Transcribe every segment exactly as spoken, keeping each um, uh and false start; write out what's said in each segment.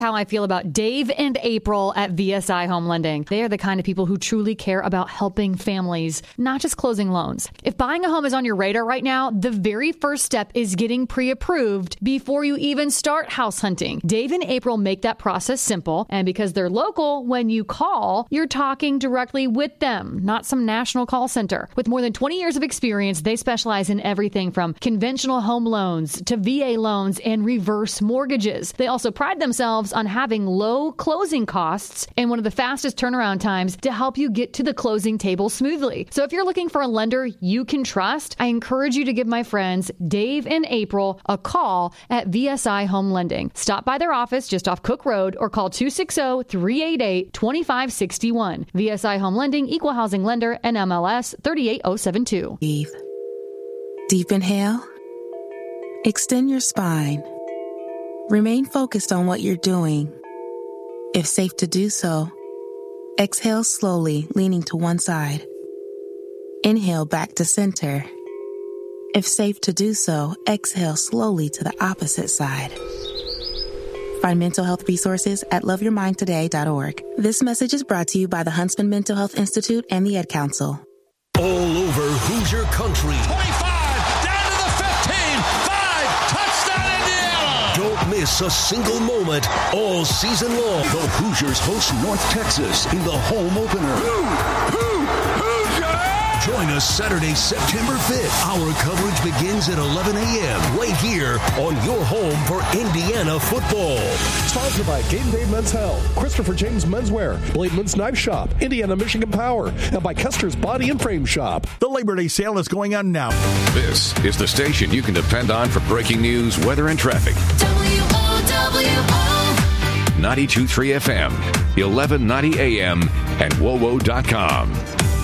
How I feel about Dave and April at V S I Home Lending. They are the kind of people who truly care about helping families, not just closing loans. If buying a home is on your radar right now, the very first step is getting pre-approved before you even start house hunting. Dave and April make that process simple, and because they're local, when you call, you're talking directly with them, not some national call center. With more than twenty years of experience, they specialize in everything from conventional home loans to V A loans and reverse mortgages. They also pride themselves on having low closing costs and one of the fastest turnaround times to help you get to the closing table smoothly. So if you're looking for a lender you can trust, I encourage you to give my friends Dave and April a call at V S I Home Lending. Stop by their office just off Cook Road or call two six zero, three eight eight, two five six one. V S I Home Lending, Equal Housing Lender, N M L S three eight zero seven two. Breathe. Deep inhale. Extend your spine. Remain focused on what you're doing. If safe to do so, exhale slowly, leaning to one side. Inhale back to center. If safe to do so, exhale slowly to the opposite side. Find mental health resources at love your mind today dot org. This message is brought to you by the Huntsman Mental Health Institute and the Ad Council. All over Hoosier country. twenty-five, down to the fifteen, five, touchdown Indiana! Don't miss a single moment all season long. The Hoosiers host North Texas in the home opener. Hoo, hoo, Hoosier! Join us Saturday, September fifth. Our coverage begins at eleven a.m. right here on your home for Indiana football. Sponsored by Game Day Men's Health, Christopher James Menswear, Blademan's Knife Shop, Indiana Michigan Power, and by Custer's Body and Frame Shop. The Labor Day sale is going on now. This is the station you can depend on for breaking news, weather, and traffic. W O W O ninety-two point three F M, eleven ninety A M, and W O W O dot com.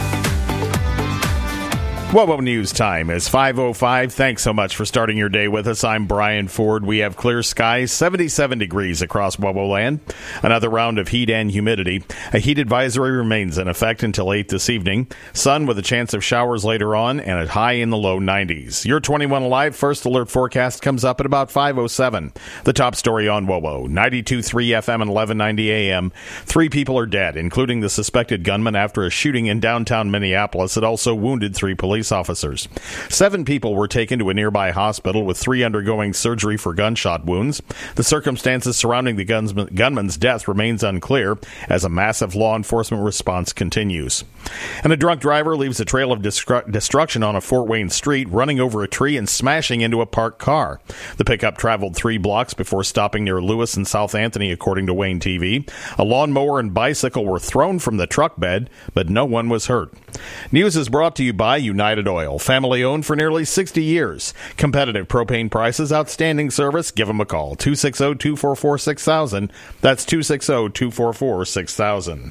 W O W O News time is five oh five. Thanks so much for starting your day with us. I'm Brian Ford. We have clear skies, seventy-seven degrees across W O W O land. Another round of heat and humidity. A heat advisory remains in effect until eight this evening. Sun with a chance of showers later on and a high in the low nineties. Your twenty-one Alive First Alert forecast comes up at about five oh seven. The top story on W O W O, ninety-two point three F M and eleven ninety A M. Three people are dead, including the suspected gunman after a shooting in downtown Minneapolis. It also wounded three police officers. Seven people were taken to a nearby hospital, with three undergoing surgery for gunshot wounds. The circumstances surrounding the gunsman, gunman's death remains unclear as a massive law enforcement response continues. And a drunk driver leaves a trail of destru- destruction on a Fort Wayne street, running over a tree and smashing into a parked car. The pickup traveled three blocks before stopping near Lewis and South Anthony, according to Wayne T V. A lawnmower and bicycle were thrown from the truck bed, but no one was hurt. News is brought to you by United Oil, family owned for nearly sixty years. Competitive propane prices, outstanding service. Give them a call, two six zero, two four four, six thousand. That's two six zero, two four four, six thousand.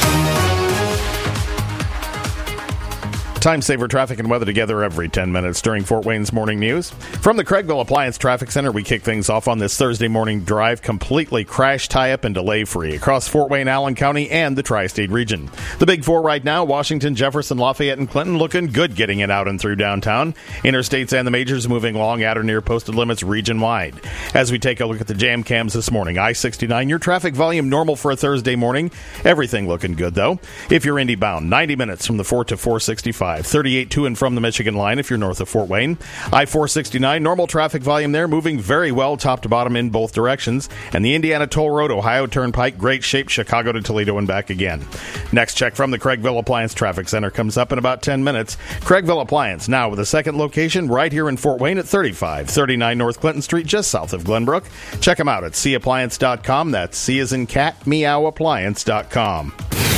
Time saver traffic and weather together every ten minutes during Fort Wayne's morning news. From the Craigville Appliance Traffic Center, we kick things off on this Thursday morning drive, completely crash, tie-up, and delay-free across Fort Wayne, Allen County, and the Tri-State region. The Big Four right now, Washington, Jefferson, Lafayette, and Clinton, looking good getting it out and through downtown. Interstates and the majors moving along at or near posted limits region-wide. As we take a look at the jam cams this morning, I sixty-nine, your traffic volume normal for a Thursday morning. Everything looking good, though. If you're Indy-bound, ninety minutes from the four to four sixty-five. thirty-eight to and from the Michigan line if you're north of Fort Wayne. I four sixty-nine, normal traffic volume there, moving very well top to bottom in both directions. And the Indiana Toll Road, Ohio Turnpike, great shape, Chicago to Toledo and back again. Next check from the Craigville Appliance Traffic Center comes up in about ten minutes. Craigville Appliance, now with a second location right here in Fort Wayne at thirty-five thirty-nine North Clinton Street, just south of Glenbrook. Check them out at c appliance dot com. That's C as in cat, meow appliance dot com.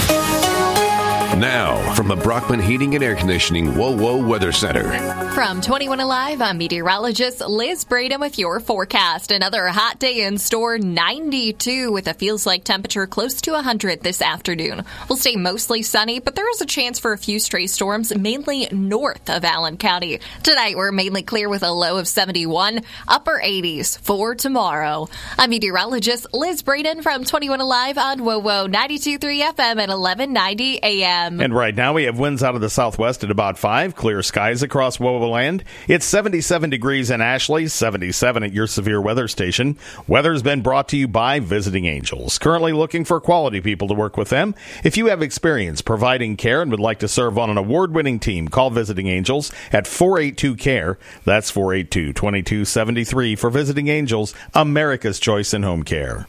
Now, from the Brockman Heating and Air Conditioning W O W O Weather Center. From twenty-one Alive, I'm meteorologist Liz Braden with your forecast. Another hot day in store, ninety-two, with a feels-like temperature close to one hundred this afternoon. We'll stay mostly sunny, but there is a chance for a few stray storms, mainly north of Allen County. Tonight, we're mainly clear with a low of seventy-one, upper eighties for tomorrow. I'm meteorologist Liz Braden from twenty-one Alive on W O W O ninety-two point three F M at eleven ninety A M. And right now we have winds out of the southwest at about five. Clear skies across W O W Wowoland. It's seventy-seven degrees in Ashley, seventy-seven at your severe weather station. Weather's been brought to you by Visiting Angels. Currently looking for quality people to work with them. If you have experience providing care and would like to serve on an award-winning team, call Visiting Angels at four eight two C A R E. That's four eight two, two two seven three for Visiting Angels, America's choice in home care.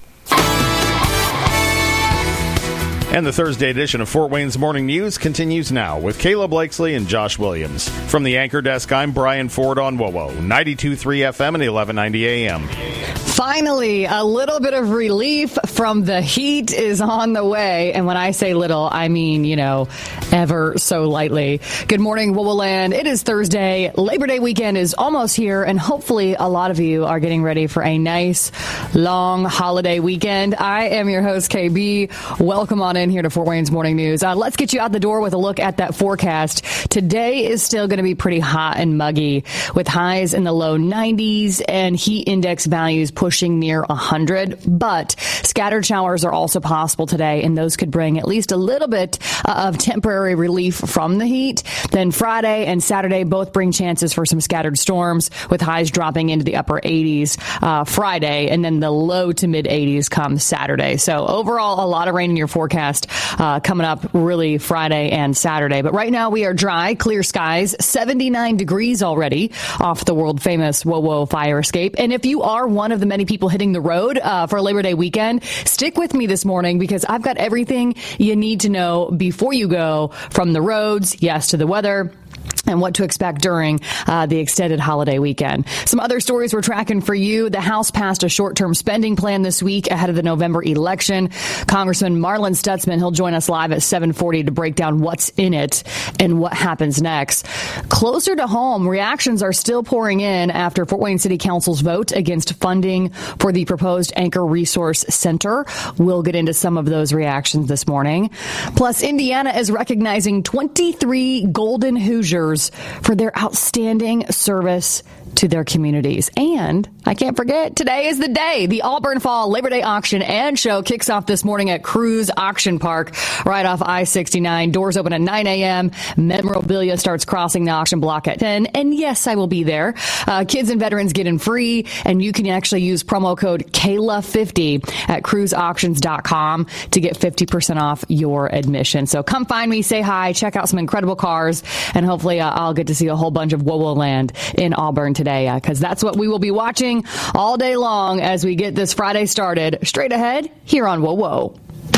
And the Thursday edition of Fort Wayne's Morning News continues now with Kayla Blakesley and Josh Williams. From the anchor desk, I'm Brian Ford on WOWO, ninety-two point three F M and eleven ninety A M. Finally, a little bit of relief from the heat is on the way. And when I say little, I mean, you know, ever so lightly. Good morning, WOWOland. It is Thursday. Labor Day weekend is almost here, and hopefully a lot of you are getting ready for a nice, long holiday weekend. I am your host, K B. Welcome on in here to Fort Wayne's Morning News. Uh, let's get you out the door with a look at that forecast. Today is still going to be pretty hot and muggy with highs in the low nineties and heat index values pushing near one hundred. But scattered showers are also possible today, and those could bring at least a little bit uh, of temporary relief from the heat. Then Friday and Saturday both bring chances for some scattered storms with highs dropping into the upper eighties uh, Friday, and then the low to mid eighties come Saturday. So overall, a lot of rain in your forecast uh, coming up really Friday and Saturday. But right now we are dry, clear skies, seventy-nine degrees already off the world famous WOWO fire escape. And if you are one of the many people hitting the road uh, for Labor Day weekend, stick with me this morning because I've got everything you need to know before you go, from the roads, yes, to the weather, and what to expect during uh, the extended holiday weekend. Some other stories we're tracking for you. The House passed a short-term spending plan this week ahead of the November election. Congressman Marlin Stutzman, he'll join us live at seven forty to break down what's in it and what happens next. Closer to home, reactions are still pouring in after Fort Wayne City Council's vote against funding for the proposed Anchor Resource Center. We'll get into some of those reactions this morning. Plus, Indiana is recognizing twenty-three Golden Hoosiers for their outstanding service to their communities. And I can't forget, today is the day. The Auburn Fall Labor Day Auction and Show kicks off this morning at Cruise Auction Park right off I sixty-nine. Doors open at nine a.m. Memorabilia starts crossing the auction block at ten. And yes, I will be there. Uh, kids and veterans get in free, and you can actually use promo code Kayla fifty at cruise auctions dot com to get fifty percent off your admission. So come find me, say hi, check out some incredible cars, and hopefully uh, I'll get to see a whole bunch of WOWOland in Auburn today. Today, because uh, that's what we will be watching all day long as we get this Friday started. Straight ahead here on WOWO.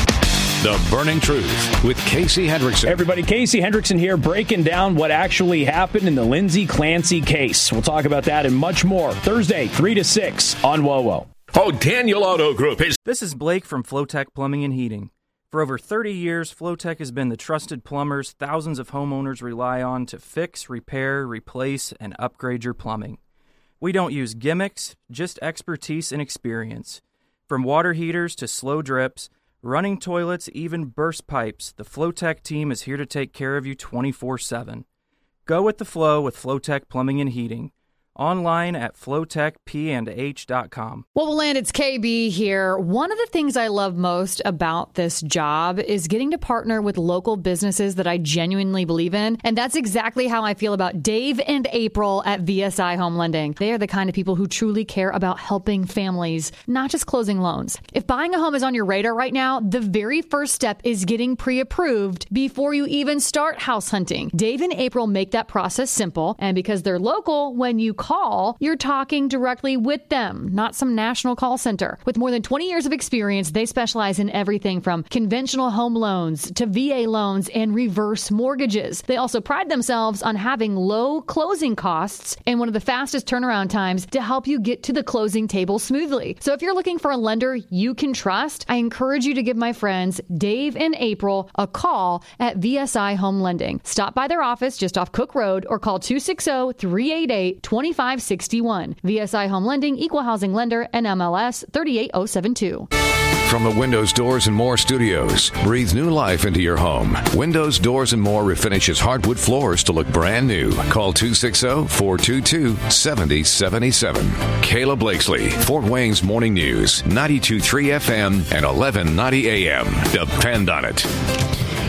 The Burning Truth with Casey Hendrickson. Hey everybody, Casey Hendrickson here, breaking down what actually happened in the Lindsay Clancy case. We'll talk about that and much more Thursday, three to six on WOWO. Oh, Daniel Auto Group is... This is Blake from Flowtech Plumbing and Heating. For over thirty years, Flowtech has been the trusted plumbers thousands of homeowners rely on to fix, repair, replace, and upgrade your plumbing. We don't use gimmicks, just expertise and experience. From water heaters to slow drips, running toilets, even burst pipes, the Flowtech team is here to take care of you twenty-four seven. Go with the flow with Flowtech Plumbing and Heating. Online at flowtech p and h dot com. WOWOland, it's K B here. One of the things I love most about this job is getting to partner with local businesses that I genuinely believe in. And that's exactly how I feel about Dave and April at V S I Home Lending. They are the kind of people who truly care about helping families, not just closing loans. If buying a home is on your radar right now, the very first step is getting pre-approved before you even start house hunting. Dave and April make that process simple. And because they're local, when you call Call, you're talking directly with them, not some national call center. With more than twenty years of experience, they specialize in everything from conventional home loans to V A loans and reverse mortgages. They also pride themselves on having low closing costs and one of the fastest turnaround times to help you get to the closing table smoothly. So if you're looking for a lender you can trust, I encourage you to give my friends Dave and April a call at V S I Home Lending. Stop by their office just off Cook Road or call two six zero, three eight eight, two five six one. V S I Home Lending, Equal Housing Lender, and M L S three eight zero seven two. From the Windows, Doors, and More studios, breathe new life into your home. Windows, Doors, and More refinishes hardwood floors to look brand new. Call two six zero, four two two, seven zero seven seven. Kayla Blakesley, Fort Wayne's Morning News, ninety-two point three F M and eleven ninety A M. Depend on it.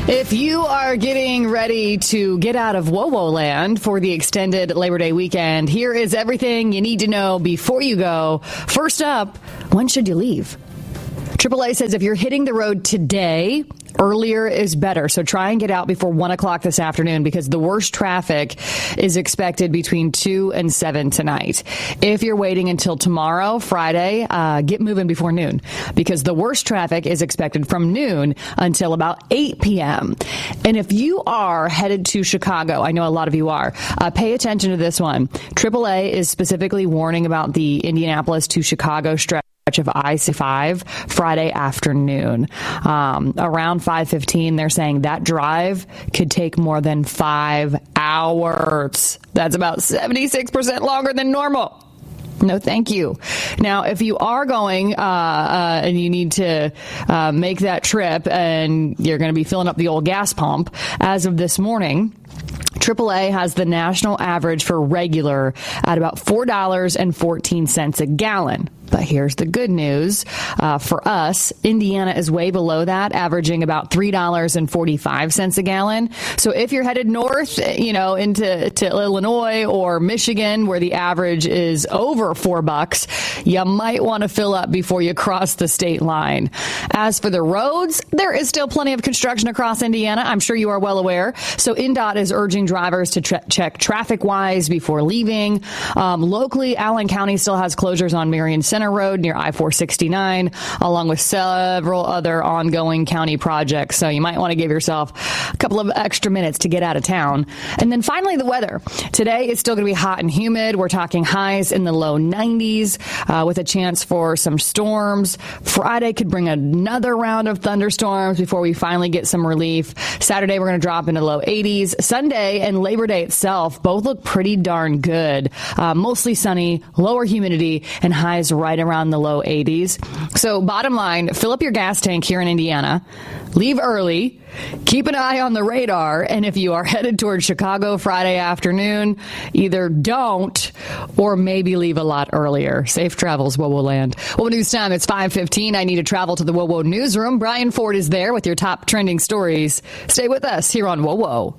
If you are getting ready to get out of WoWo land for the extended Labor Day weekend, here is everything you need to know before you go. First up, when should you leave? triple A says if you're hitting the road today, earlier is better. So try and get out before one o'clock this afternoon because the worst traffic is expected between two and seven tonight. If you're waiting until tomorrow, Friday, uh, get moving before noon because the worst traffic is expected from noon until about eight p.m. And if you are headed to Chicago, I know a lot of you are, uh, pay attention to this one. triple A is specifically warning about the Indianapolis to Chicago stretch of I sixty-five Friday afternoon. Um, around five fifteen, they're saying that drive could take more than five hours. That's about seventy-six percent longer than normal. No, thank you. Now, if you are going uh, uh, and you need to uh, make that trip and you're going to be filling up the old gas pump, as of this morning, triple A has the national average for regular at about four dollars and fourteen cents a gallon. But here's the good news. Uh, for us, Indiana is way below that, averaging about three dollars and forty-five cents a gallon. So if you're headed north, you know, into to Illinois or Michigan, where the average is over four bucks, you might want to fill up before you cross the state line. As for the roads, there is still plenty of construction across Indiana. I'm sure you are well aware. So I N D O T is urging drivers to tra- check traffic-wise before leaving. Um, locally, Allen County still has closures on Marion Center Road near I four sixty-nine, along with several other ongoing county projects. So you might want to give yourself a couple of extra minutes to get out of town. And then finally, the weather. Today is still going to be hot and humid. We're talking highs in the low nineties uh, with a chance for some storms. Friday could bring another round of thunderstorms before we finally get some relief. Saturday, we're going to drop into low eighties. Sunday and Labor Day itself both look pretty darn good. Uh, mostly sunny, lower humidity, and highs right around the low eighties. So bottom line, fill up your gas tank here in Indiana, leave early, keep an eye on the radar, and if you are headed towards Chicago Friday afternoon, either don't or maybe leave a lot earlier. Safe travels, WoWo Land. WoWo News Time, it's five fifteen. I need to travel to the WoWo Newsroom. Brian Ford is there with your top trending stories. Stay with us here on WoWo.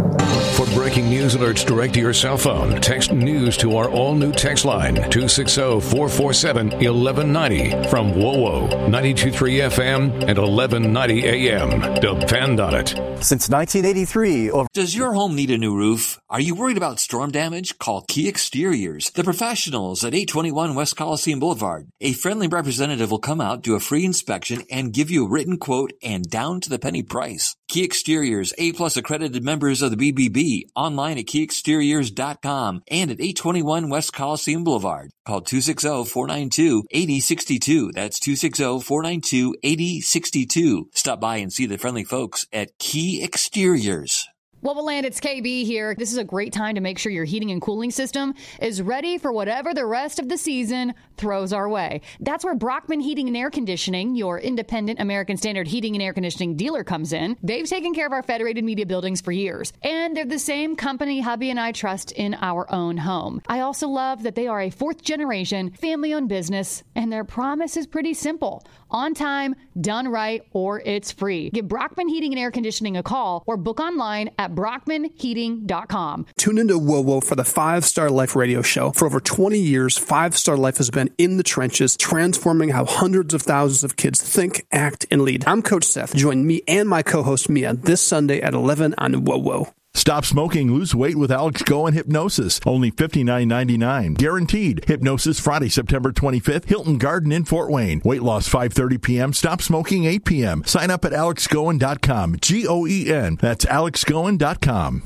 For breaking news alerts direct to your cell phone, text news to our all-new text line, two six zero, four four seven, one one nine zero from WoWo, ninety-two point three F M and eleven ninety A M. Depend on it. Since nineteen eighty-three... Over- Does your home need a new roof? Are you worried about storm damage? Call Key Exteriors, the professionals at eight twenty-one West Coliseum Boulevard. A friendly representative will come out, do a free inspection, and give you a written quote and down-to-the-penny price. Key Exteriors, A-plus accredited members of the B B B, online at key exteriors dot com and at eight twenty-one West Coliseum Boulevard. Call two six zero, four nine two, eight zero six two. That's two six zero, four nine two, eight zero six two. Stop by and see the friendly folks at Key Exteriors. WoWo Land, it's K B here. This is a great time to make sure your heating and cooling system is ready for whatever the rest of the season throws our way. That's where Brockman Heating and Air Conditioning, your independent American Standard heating and air conditioning dealer, comes in. They've taken care of our Federated Media buildings for years, and they're the same company hubby and I trust in our own home. I also love that they are a fourth-generation, family-owned business, and their promise is pretty simple. On time, done right, or it's free. Give Brockman Heating and Air Conditioning a call or book online at brockman heating dot com. Tune into WoWo for the Five Star Life radio show. For over twenty years, Five Star Life has been in the trenches, transforming how hundreds of thousands of kids think, act, and lead. I'm Coach Seth. Join me and my co-host Mia this Sunday at eleven on WoWo. Stop smoking, lose weight with Alex Goen Hypnosis. Only fifty-nine ninety-nine. Guaranteed. Hypnosis Friday, September twenty-fifth. Hilton Garden in Fort Wayne. Weight loss five thirty p.m. Stop smoking eight p.m. Sign up at alex goen dot com. G O E N. That's alex goen dot com.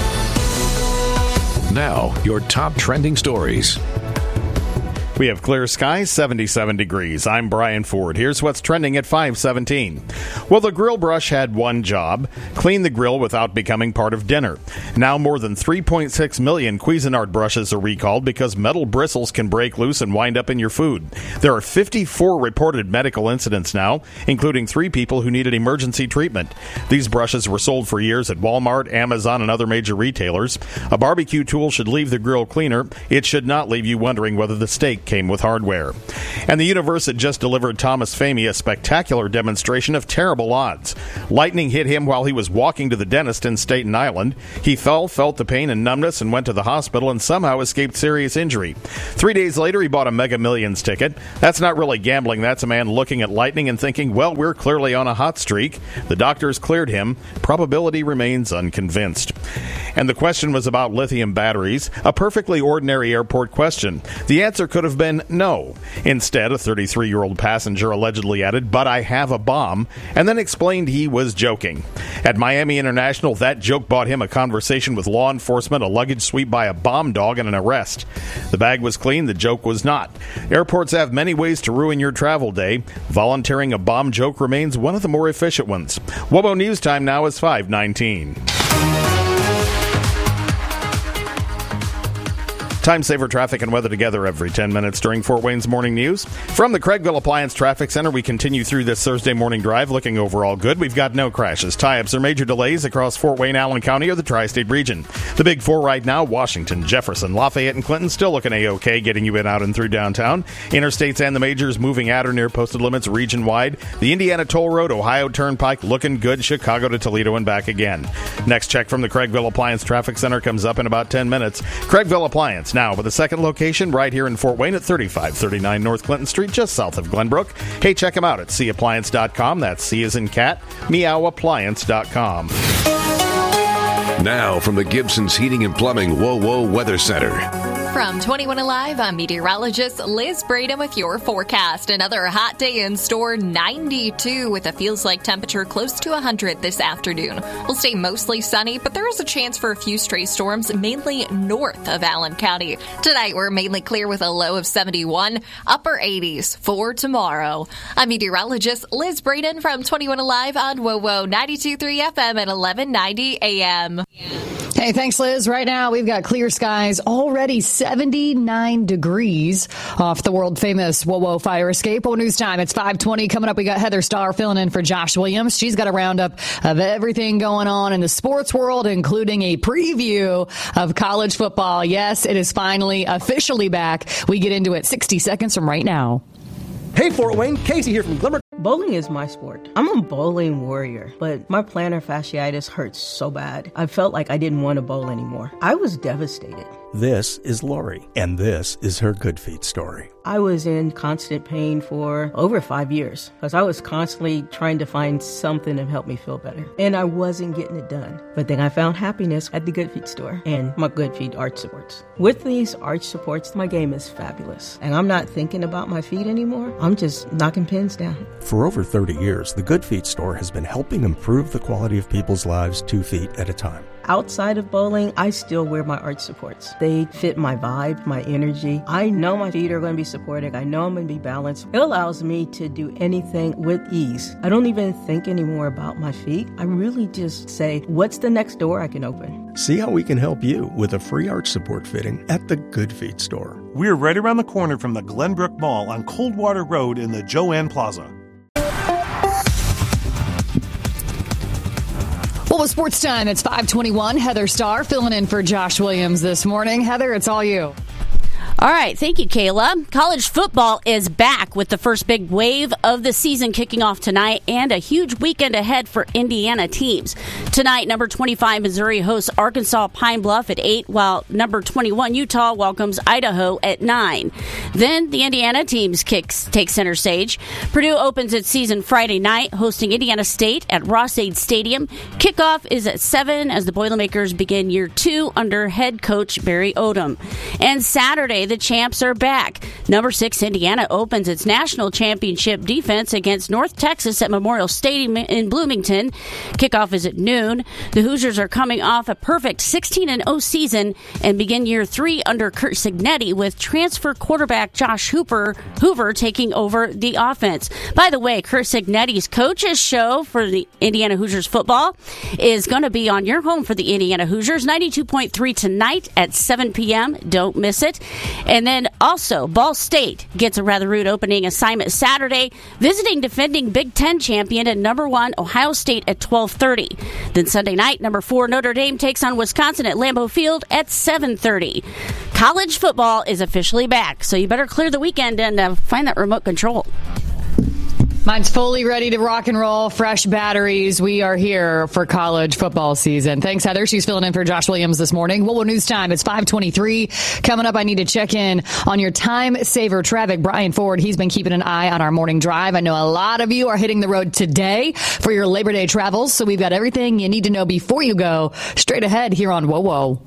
Now, your top trending stories. We have clear skies, seventy-seven degrees. I'm Brian Ford. Here's what's trending at five seventeen. Well, the grill brush had one job: clean the grill without becoming part of dinner. Now more than three point six million Cuisinart brushes are recalled because metal bristles can break loose and wind up in your food. There are fifty-four reported medical incidents now, including three people who needed emergency treatment. These brushes were sold for years at Walmart, Amazon, and other major retailers. A barbecue tool should leave the grill cleaner. It should not leave you wondering whether the steak came with hardware. And the universe had just delivered Thomas Famey a spectacular demonstration of terrible odds. Lightning hit him while he was walking to the dentist in Staten Island. He fell, felt the pain and numbness, and went to the hospital and somehow escaped serious injury. Three days later, he bought a Mega Millions ticket. That's not really gambling. That's a man looking at lightning and thinking, well, we're clearly on a hot streak. The doctors cleared him. Probability remains unconvinced. And the question was about lithium batteries, a perfectly ordinary airport question. The answer could have been no. Instead, a thirty-three-year-old passenger allegedly added, but I have a bomb, and then explained he was joking. At Miami International, that joke bought him a conversation with law enforcement, a luggage sweep by a bomb dog, and an arrest. The bag was clean, the joke was not. Airports have many ways to ruin your travel day. Volunteering a bomb joke remains one of the more efficient ones. WOBO News Time now is five nineteen. Time saver traffic and weather together every ten minutes during Fort Wayne's Morning News. From the Craigville Appliance Traffic Center, we continue through this Thursday morning drive looking overall good. We've got no crashes, tie-ups, or major delays across Fort Wayne, Allen County, or the Tri-State region. The big four right now, Washington, Jefferson, Lafayette, and Clinton, still looking A-OK, getting you in, out, and through downtown. Interstates and the majors moving at or near posted limits region-wide. The Indiana Toll Road, Ohio Turnpike, looking good. Chicago to Toledo and back again. Next check from the Craigville Appliance Traffic Center comes up in about ten minutes. Craigville Appliance, now with a second location right here in Fort Wayne at thirty-five thirty-nine North Clinton Street, just south of Glenbrook. Hey, check them out at C appliance dot com. That's C as in cat, meow appliance dot com. Now from the Gibson's Heating and Plumbing WOWO Weather Center. From twenty-one Alive, I'm meteorologist Liz Braden with your forecast. Another hot day in store, ninety-two with a feels-like temperature close to one hundred this afternoon. We'll stay mostly sunny, but there is a chance for a few stray storms, mainly north of Allen County. Tonight, we're mainly clear with a low of seventy-one, upper eighties for tomorrow. I'm meteorologist Liz Braden from twenty-one Alive on WOWO ninety-two point three F M at eleven ninety A M. Hey, thanks, Liz. Right now, we've got clear skies, already seventy-nine degrees off the world-famous WOWO fire escape. WOWO News Time, it's five twenty. Coming up, we got Heather Starr filling in for Josh Williams. She's got a roundup of everything going on in the sports world, including a preview of college football. Yes, it is finally officially back. We get into it sixty seconds from right now. Hey, Fort Wayne, Casey here from Glimmer. Bowling is my sport. I'm a bowling warrior, but my plantar fasciitis hurts so bad. I felt like I didn't want to bowl anymore. I was devastated. This is Lori, and this is her Good Feet story. I was in constant pain for over five years because I was constantly trying to find something to help me feel better, and I wasn't getting it done. But then I found happiness at the Good Feet store and my Good Feet arch supports. With these arch supports, my game is fabulous, and I'm not thinking about my feet anymore. I'm just knocking pins down. For over thirty years, the Good Feet store has been helping improve the quality of people's lives two feet at a time. Outside of bowling, I still wear my arch supports. They fit my vibe, my energy. I know my feet are going to be supported. I know I'm going to be balanced. It allows me to do anything with ease. I don't even think anymore about my feet. I really just say, what's the next door I can open? See how we can help you with a free arch support fitting at the Good Feet store. We're right around the corner from the Glenbrook Mall on Coldwater Road in the Joanne Plaza. Well, with sports time, it's five twenty-one. Heather Starr filling in for Josh Williams this morning. Heather, it's all you. All right. Thank you, Kayla. College football is back with the first big wave of the season kicking off tonight and a huge weekend ahead for Indiana teams. Tonight, number twenty-five, Missouri hosts Arkansas Pine Bluff at eight, while number twenty-one, Utah welcomes Idaho at nine. Then the Indiana teams kicks, take center stage. Purdue opens its season Friday night, hosting Indiana State at Ross-Ade Stadium. Kickoff is at seven as the Boilermakers begin year two under head coach Barry Odom. And Saturday, the champs are back. Number six, Indiana opens its national championship defense against North Texas at Memorial Stadium in Bloomington. Kickoff is at noon. The Hoosiers are coming off a perfect sixteen and oh season and begin year three under Curt Cignetti with transfer quarterback Josh Hooper, Hoover taking over the offense. By the way, Curt Cignetti's coaches show for the Indiana Hoosiers football is going to be on your home for the Indiana Hoosiers, ninety-two point three tonight at seven p.m. Don't miss it. And then also, Ball State gets a rather rude opening assignment Saturday, visiting defending Big Ten champion and number one Ohio State at twelve thirty. Then Sunday night, number four Notre Dame takes on Wisconsin at Lambeau Field at seven thirty. College football is officially back, so you better clear the weekend and uh, find that remote control. Mine's fully ready to rock and roll, fresh batteries. We are here for college football season. Thanks, Heather. She's filling in for Josh Williams this morning. Well, news time. It's five twenty-three. Coming up, I need to check in on your time saver traffic. Brian Ford, he's been keeping an eye on our morning drive. I know a lot of you are hitting the road today for your Labor Day travels, so we've got everything you need to know before you go. Straight ahead here on Whoa Whoa.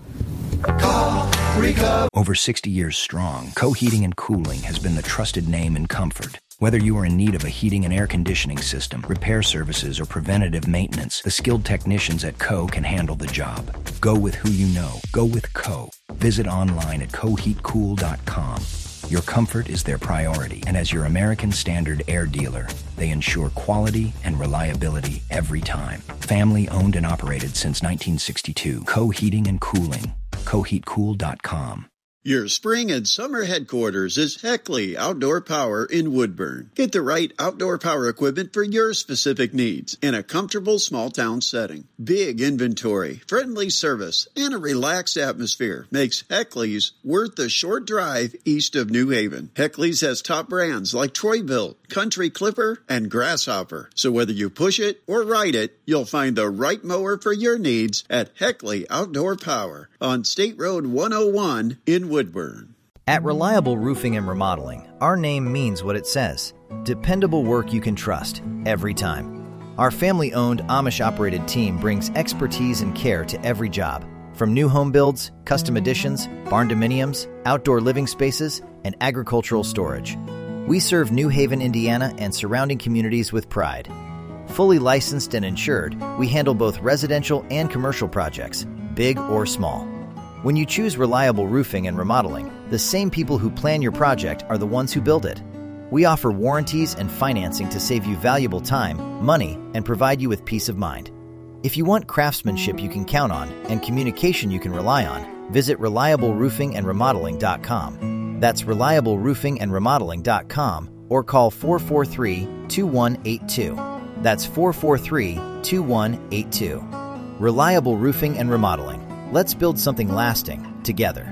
Over sixty years strong, Co Heating and Cooling has been the trusted name in comfort. Whether you are in need of a heating and air conditioning system, repair services, or preventative maintenance, the skilled technicians at Co can handle the job. Go with who you know. Go with Co. Visit online at co heat cool dot com. Your comfort is their priority, and as your American Standard air dealer, they ensure quality and reliability every time. Family owned and operated since nineteen sixty-two. Co Heating and Cooling. co heat cool dot com. Your spring and summer headquarters is Heckley Outdoor Power in Woodburn. Get the right outdoor power equipment for your specific needs in a comfortable small town setting. Big inventory, friendly service, and a relaxed atmosphere makes Heckley's worth the short drive east of New Haven. Heckley's has top brands like Troy-Bilt, Country Clipper, and Grasshopper. So whether you push it or ride it, you'll find the right mower for your needs at Heckley Outdoor Power on State Road one oh one in Woodburn. At Reliable Roofing and Remodeling, our name means what it says. Dependable work you can trust, every time. Our family-owned, Amish-operated team brings expertise and care to every job. From new home builds, custom additions, barn dominiums, outdoor living spaces, and agricultural storage. We serve New Haven, Indiana, and surrounding communities with pride. Fully licensed and insured, we handle both residential and commercial projects, big or small. When you choose Reliable Roofing and Remodeling, the same people who plan your project are the ones who build it. We offer warranties and financing to save you valuable time, money, and provide you with peace of mind. If you want craftsmanship you can count on and communication you can rely on, visit reliable roofing and remodeling dot com. That's reliable roofing and remodeling dot com or call four four three, two one eight two. That's four four three, two one eight two. Reliable Roofing and Remodeling. Let's build something lasting together.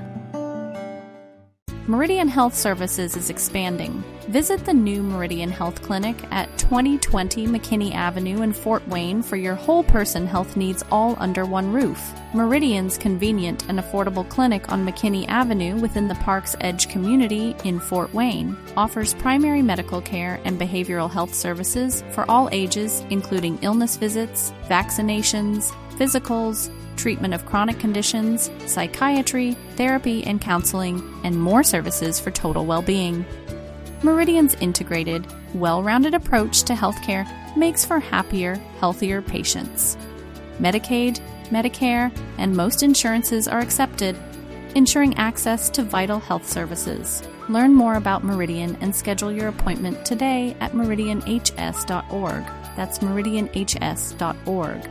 Meridian Health Services is expanding. Visit the new Meridian Health Clinic at twenty twenty McKinney Avenue in Fort Wayne for your whole person health needs all under one roof. Meridian's convenient and affordable clinic on McKinney Avenue within the Park's Edge community in Fort Wayne offers primary medical care and behavioral health services for all ages, including illness visits, vaccinations, physicals, treatment of chronic conditions, psychiatry, therapy and counseling, and more services for total well-being. Meridian's integrated, well-rounded approach to healthcare makes for happier, healthier patients. Medicaid, Medicare, and most insurances are accepted, ensuring access to vital health services. Learn more about Meridian and schedule your appointment today at meridian h s dot org. That's meridian h s dot org.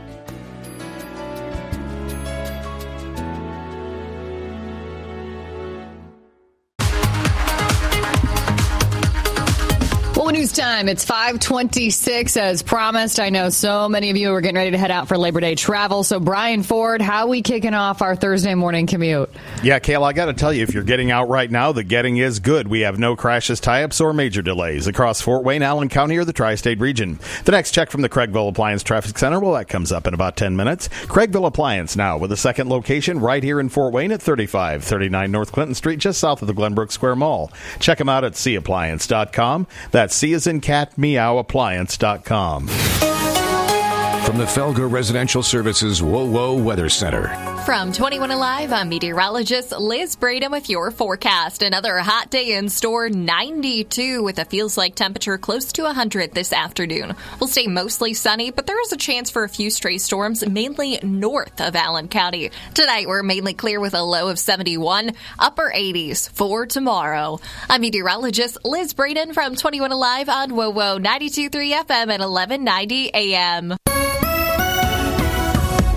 News time. It's five twenty-six as promised. I know so many of you are getting ready to head out for Labor Day travel. So Brian Ford, how are we kicking off our Thursday morning commute? Yeah, Kayla, I got to tell you, if you're getting out right now, the getting is good. We have no crashes, tie-ups, or major delays across Fort Wayne, Allen County, or the tri-state region. The next check from the Craigville Appliance Traffic Center, well, that comes up in about ten minutes. Craigville Appliance now with a second location right here in Fort Wayne at thirty-five thirty-nine North Clinton Street, just south of the Glenbrook Square Mall. Check them out at c appliance dot com. That's C as in cat, meow, appliance dot com. From the Felger Residential Services Whoa Whoa Weather Center. From twenty-one Alive, I'm meteorologist Liz Braden with your forecast. Another hot day in store, ninety-two with a feels like temperature close to one hundred this afternoon. We'll stay mostly sunny, but there is a chance for a few stray storms, mainly north of Allen County. Tonight, we're mainly clear with a low of seventy-one, upper eighties for tomorrow. I'm meteorologist Liz Braden from twenty-one Alive on Whoa Whoa ninety-two point three F M at eleven ninety A M.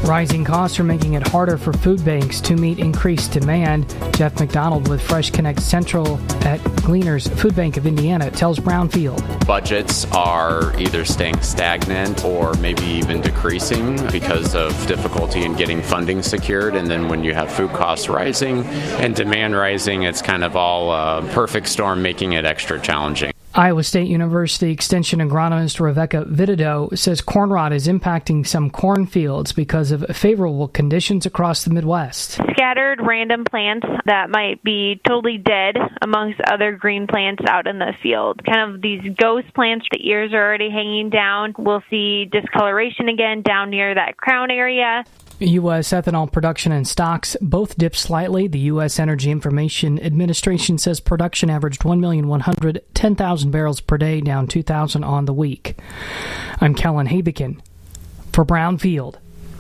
Rising costs are making it harder for food banks to meet increased demand. Jeff McDonald with Fresh Connect Central at Gleaners Food Bank of Indiana tells Brownfield. Budgets are either staying stagnant or maybe even decreasing because of difficulty in getting funding secured. And then when you have food costs rising and demand rising, it's kind of all a perfect storm, making it extra challenging. Iowa State University Extension agronomist Rebecca Vitido says corn rot is impacting some cornfields because of favorable conditions across the Midwest. Scattered random plants that might be totally dead amongst other green plants out in the field. Kind of these ghost plants, the ears are already hanging down. We'll see discoloration again down near that crown area. U S ethanol production and stocks both dipped slightly. The U S Energy Information Administration says production averaged one million one hundred ten thousand barrels per day, down two thousand on the week. I'm Kellen Habekin for Brownfield.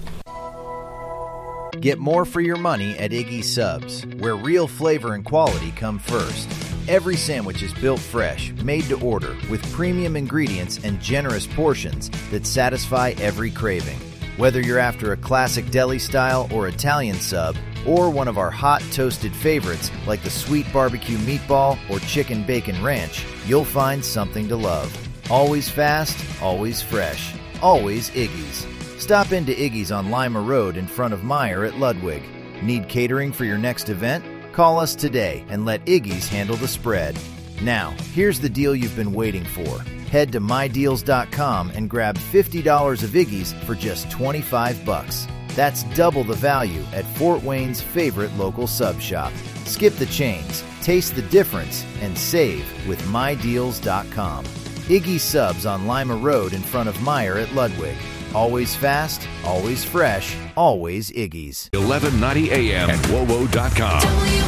Get more for your money at Iggy's Subs, where real flavor and quality come first. Every sandwich is built fresh, made to order, with premium ingredients and generous portions that satisfy every craving. Whether you're after a classic deli style or Italian sub, or one of our hot toasted favorites like the sweet barbecue meatball or chicken bacon ranch, you'll find something to love. Always fast, always fresh, always Iggy's. Stop into Iggy's on Lima Road in front of Meyer at Ludwig. Need catering for your next event? Call us today and let Iggy's handle the spread. Now, here's the deal you've been waiting for. Head to my deals dot com and grab fifty dollars of Iggy's for just twenty-five bucks. That's double the value at Fort Wayne's favorite local sub shop. Skip the chains, taste the difference, and save with my deals dot com. Iggy's Subs on Lima Road in front of Meyer at Ludwig. Always fast, always fresh, always Iggy's. eleven ninety A M at W O W O dot com.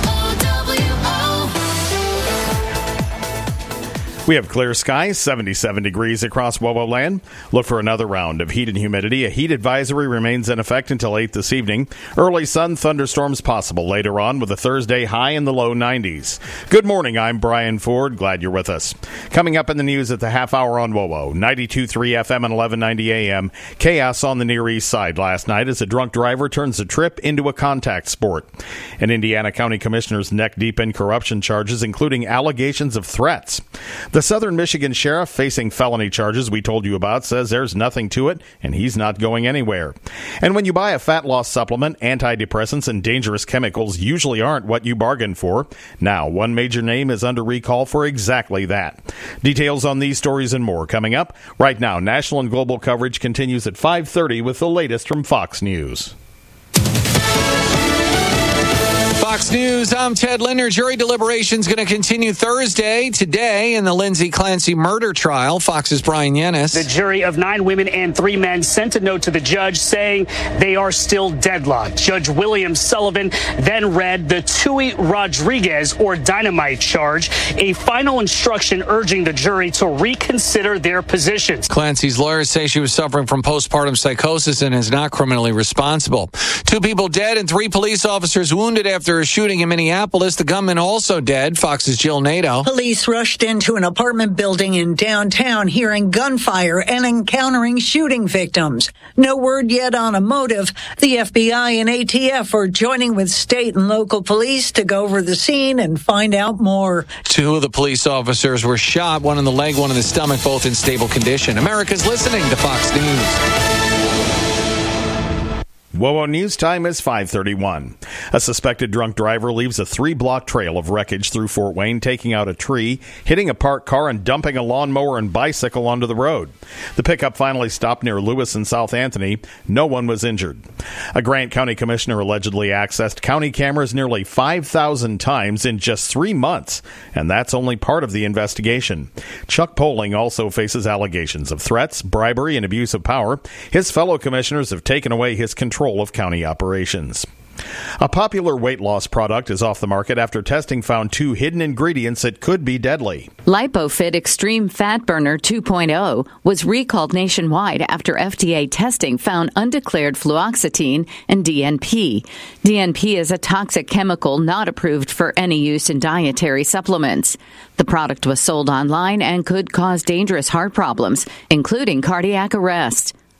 We have clear skies, seventy-seven degrees across W O W O land. Look for another round of heat and humidity. A heat advisory remains in effect until eight this evening. Early sun, thunderstorms possible later on with a Thursday high in the low nineties. Good morning, I'm Brian Ford. Glad you're with us. Coming up in the news at the half hour on W O W O, ninety-two point three F M and eleven ninety A M. Chaos on the Near East Side last night as a drunk driver turns a trip into a contact sport. And Indiana County Commissioners neck deep in corruption charges, including allegations of threats. The Southern Michigan sheriff facing felony charges we told you about says there's nothing to it and he's not going anywhere. And when you buy a fat loss supplement, antidepressants and dangerous chemicals usually aren't what you bargained for. Now, one major name is under recall for exactly that. Details on these stories and more coming up. Right now, national and global coverage continues at five thirty with the latest from Fox News. Fox News, I'm Ted Linder. Jury deliberations going to continue Thursday, today, in the Lindsay Clancy murder trial. Fox's Brian Yennis. The jury of nine women and three men sent a note to the judge saying they are still deadlocked. Judge William Sullivan then read the Tui Rodriguez or dynamite charge, a final instruction urging the jury to reconsider their positions. Clancy's lawyers say she was suffering from postpartum psychosis and is not criminally responsible. Two people dead and three police officers wounded after a shooting in Minneapolis. The gunman also dead. Fox's Jill Nato. Police rushed into an apartment building in downtown, hearing gunfire and encountering shooting victims. No word yet on a motive. The F B I and A T F are joining with state and local police to go over the scene and find out more. Two of the police officers were shot, one in the leg, one in the stomach, both in stable condition. America's listening to Fox News. W O W O News time is five thirty-one. A suspected drunk driver leaves a three-block trail of wreckage through Fort Wayne, taking out a tree, hitting a parked car, and dumping a lawnmower and bicycle onto the road. The pickup finally stopped near Lewis and South Anthony. No one was injured. A Grant County commissioner allegedly accessed county cameras nearly five thousand times in just three months, and that's only part of the investigation. Chuck Poling also faces allegations of threats, bribery, and abuse of power. His fellow commissioners have taken away his control of county operations. A popular weight loss product is off the market after testing found two hidden ingredients that could be deadly. LipoFit Extreme Fat Burner two point oh was recalled nationwide after F D A testing found undeclared fluoxetine and D N P. D N P is a toxic chemical not approved for any use in dietary supplements. The product was sold online and could cause dangerous heart problems, including cardiac arrest.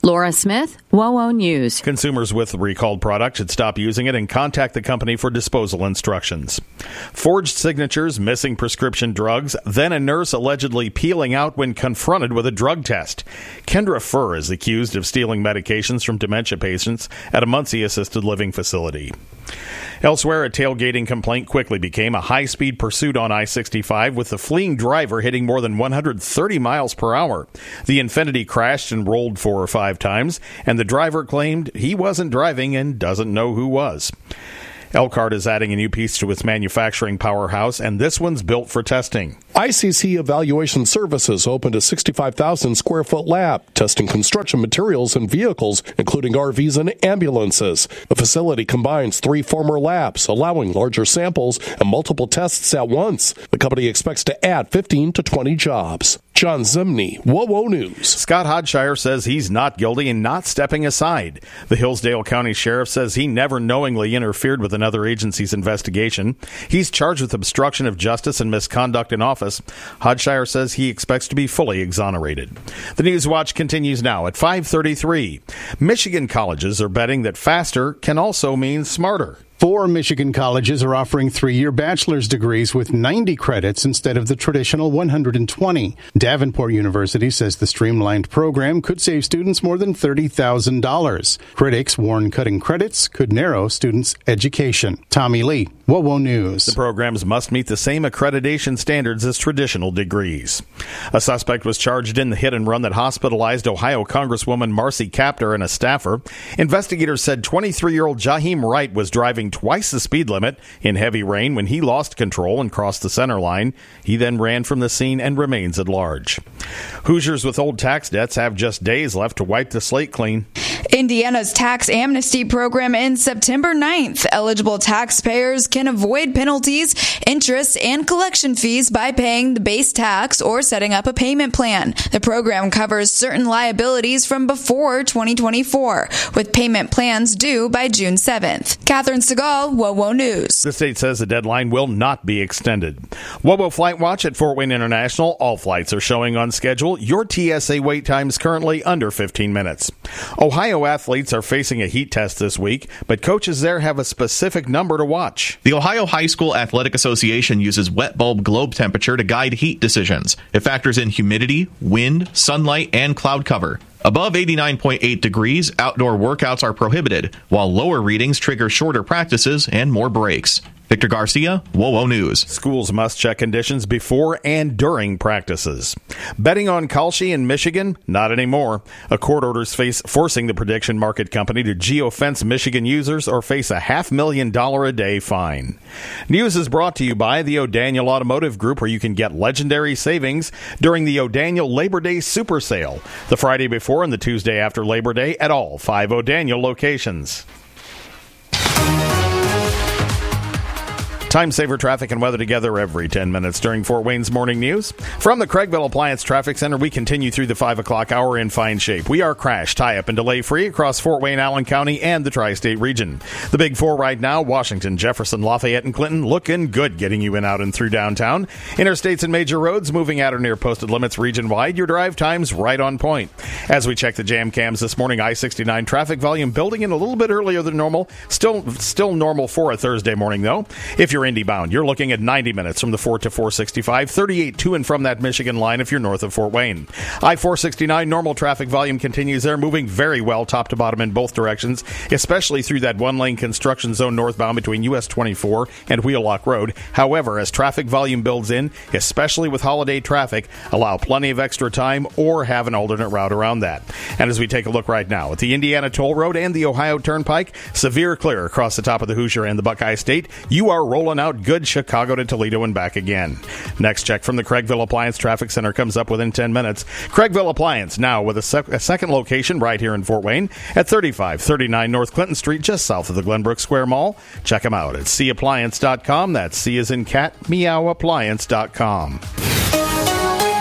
Laura Smith, WOWO News. Consumers with the recalled product should stop using it and contact the company for disposal instructions. Forged signatures, missing prescription drugs, then a nurse allegedly peeling out when confronted with a drug test. Kendra Furr is accused of stealing medications from dementia patients at a Muncie assisted living facility. Elsewhere, a tailgating complaint quickly became a high-speed pursuit on I sixty-five with the fleeing driver hitting more than one hundred thirty miles per hour. The Infiniti crashed and rolled four or five times, and the driver claimed he wasn't driving and doesn't know who was. Elkhart is adding a new piece to its manufacturing powerhouse, and this one's built for testing. I C C Evaluation Services opened a sixty-five thousand square foot lab testing construction materials and vehicles, including R Vs and ambulances. The facility combines three former labs, allowing larger samples and multiple tests at once. The company expects to add fifteen to twenty jobs. John Zimney, WOWO News. Scott Hodshire says he's not guilty and not stepping aside. The Hillsdale County Sheriff says he never knowingly interfered with another agency's investigation. He's charged with obstruction of justice and misconduct in office. Hodshire says he expects to be fully exonerated. The News Watch continues now at five thirty-three. Michigan colleges are betting that faster can also mean smarter. Four Michigan colleges are offering three-year bachelor's degrees with ninety credits instead of the traditional one hundred twenty. Davenport University says the streamlined program could save students more than thirty thousand dollars. Critics warn cutting credits could narrow students' education. Tommy Lee, WOWO News. The programs must meet the same accreditation standards as traditional degrees. A suspect was charged in the hit and run that hospitalized Ohio Congresswoman Marcy Kaptur and a staffer. Investigators said twenty-three-year-old Jaheim Wright was driving twice the speed limit in heavy rain when he lost control and crossed the center line. He then ran from the scene and remains at large. Hoosiers with old tax debts have just days left to wipe the slate clean. Indiana's tax amnesty program ends September ninth. Eligible taxpayers can avoid penalties, interest, and collection fees by paying the base tax or setting up a payment plan. The program covers certain liabilities from before twenty twenty-four, with payment plans due by June seventh. Catherine Segal, WOWO News. The state says the deadline will not be extended. WOWO Flight Watch at Fort Wayne International. All flights are showing on schedule. Your T S A wait time is currently under fifteen minutes. Ohio athletes are facing a heat test this week, but coaches there have a specific number to watch. The Ohio High School Athletic Association uses wet bulb globe temperature to guide heat decisions. It factors in humidity, wind, sunlight, and cloud cover. Above eighty-nine point eight degrees, outdoor workouts are prohibited, while lower readings trigger shorter practices and more breaks. Victor Garcia, WOWO News. Schools must check conditions before and during practices. Betting on Kalshi in Michigan? Not anymore. A court order is face forcing the prediction market company to geofence Michigan users or face a half million dollar a day fine. News is brought to you by the O'Daniel Automotive Group, where you can get legendary savings during the O'Daniel Labor Day Super Sale, the Friday before and the Tuesday after Labor Day at all five O'Daniel locations. Time saver traffic and weather together every ten minutes during Fort Wayne's Morning News. From the Craigville Appliance Traffic Center, we continue through the five o'clock hour in fine shape. We are crash, tie-up, and delay-free across Fort Wayne, Allen County, and the Tri-State region. The big four right now, Washington, Jefferson, Lafayette, and Clinton, looking good getting you in, out, and through downtown. Interstates and major roads moving at or near posted limits region-wide. Your drive times right on point. As we check the jam cams this morning, I sixty-nine traffic volume building in a little bit earlier than normal. Still, still normal for a Thursday morning, though. If you're Indy bound, you're looking at ninety minutes from the four to four sixty-five, thirty-eight to and from that Michigan line if you're north of Fort Wayne. I four sixty-nine normal traffic volume continues there, moving very well top to bottom in both directions, especially through that one-lane construction zone northbound between U S twenty-four and Wheelock Road. However, as traffic volume builds in, especially with holiday traffic, allow plenty of extra time or have an alternate route around that. And as we take a look right now at the Indiana Toll Road and the Ohio Turnpike, severe clear across the top of the Hoosier and the Buckeye State. You are rolling out good Chicago to Toledo and back again. Next check from the Craigville Appliance Traffic Center comes up within ten minutes. Craigville Appliance now with a, sec- a second location right here in Fort Wayne at thirty-five thirty-nine North Clinton Street, just south of the Glenbrook Square Mall. Check them out at c appliance dot com. That's C as in cat, meow appliance dot com.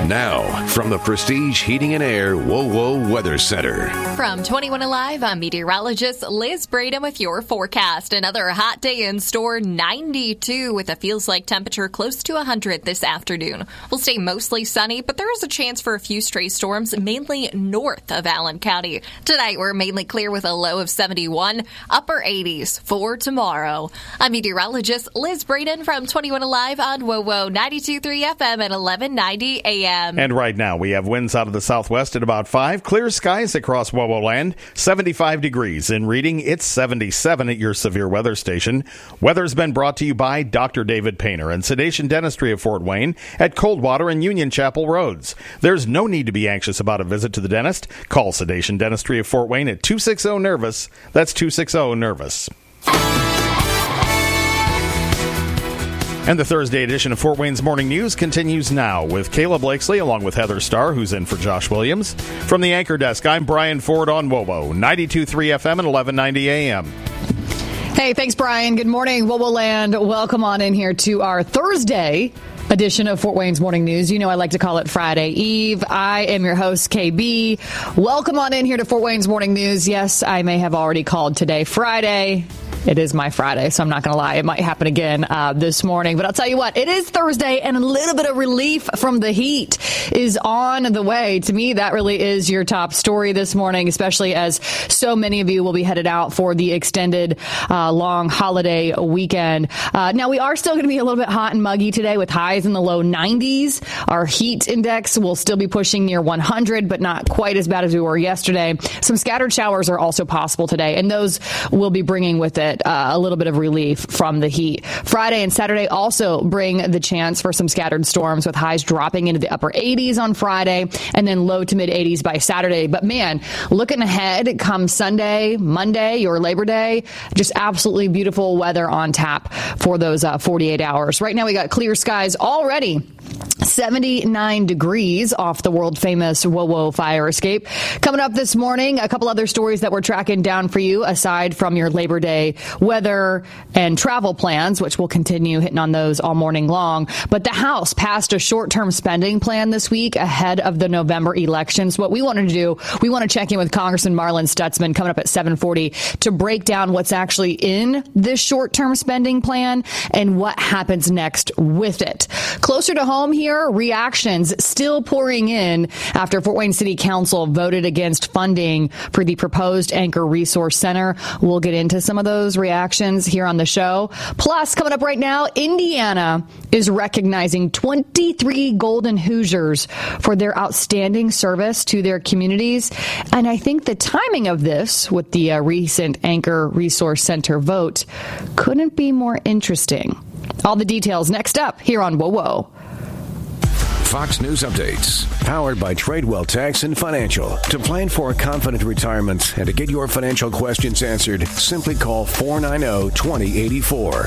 Now, from the Prestige Heating and Air WoWo Weather Center. From twenty-one Alive, I'm meteorologist Liz Braden with your forecast. Another hot day in store, ninety-two with a feels like temperature close to one hundred this afternoon. We'll stay mostly sunny, but there is a chance for a few stray storms, mainly north of Allen County. Tonight, we're mainly clear with a low of seventy-one, upper eighties for tomorrow. I'm meteorologist Liz Braden from twenty-one Alive on WoWo ninety-two point three F M at eleven ninety A M. And right now, we have winds out of the southwest at about five. Clear skies across WoWo land. seventy-five degrees in Reading. It's seventy-seven at your severe weather station. Weather's been brought to you by Doctor David Painter and Sedation Dentistry of Fort Wayne at Coldwater and Union Chapel Roads. There's no need to be anxious about a visit to the dentist. Call Sedation Dentistry of Fort Wayne at two six zero nervous. That's two six zero nervous. And the Thursday edition of Fort Wayne's Morning News continues now with Kayla Blakesley along with Heather Starr, who's in for Josh Williams. From the anchor desk, I'm Brian Ford on WoWo, ninety-two point three F M and eleven ninety A M. Hey, thanks, Brian. Good morning, WoWo Land. Welcome on in here to our Thursday edition of Fort Wayne's Morning News. You know I like to call it Friday Eve. I am your host, K B. Welcome on in here to Fort Wayne's Morning News. Yes, I may have already called today Friday. It is my Friday, so I'm not going to lie. It might happen again uh, this morning. But I'll tell you what, it is Thursday, and a little bit of relief from the heat is on the way. To me, that really is your top story this morning, especially as so many of you will be headed out for the extended uh, long holiday weekend. Uh, now, we are still going to be a little bit hot and muggy today with highs in the low nineties. Our heat index will still be pushing near one hundred, but not quite as bad as we were yesterday. Some scattered showers are also possible today, and those will be bringing with it Uh, a little bit of relief from the heat. Friday and Saturday also bring the chance for some scattered storms with highs dropping into the upper eighties on Friday and then low to mid eighties by Saturday. But man, looking ahead come Sunday, Monday, or Labor Day, just absolutely beautiful weather on tap for those uh, forty-eight hours. Right now we got clear skies already. seventy-nine degrees off the world famous WoWo fire escape. Coming up this morning, a couple other stories that we're tracking down for you aside from your Labor Day weather and travel plans, which will continue hitting on those all morning long. But the House passed a short-term spending plan this week ahead of the November elections. What we wanted to do, we want to check in with Congressman Marlin Stutzman coming up at seven forty to break down what's actually in this short-term spending plan and what happens next with it. Closer to home here, reactions still pouring in after Fort Wayne City Council voted against funding for the proposed Anchor Resource Center. We'll get into some of those reactions here on the show. Plus, coming up right now, Indiana is recognizing twenty-three Golden Hoosiers for their outstanding service to their communities. And I think the timing of this with the uh, recent Anchor Resource Center vote couldn't be more interesting. All the details next up here on WoWo. Fox News Updates. Powered by Tradewell Tax and Financial. To plan for a confident retirement and to get your financial questions answered, simply call four nine zero, two zero eight four.